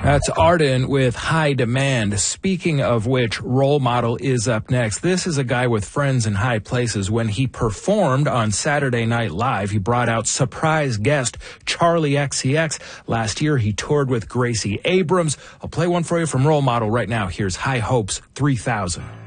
That's Arden with High Demand. Speaking of which, Role Model is up next. This is a guy with friends in high places. When he performed on Saturday Night Live, he brought out surprise guest Charlie XCX. Last year, he toured with Gracie Abrams. I'll play one for you from Role Model right now. Here's High Hopes 3000.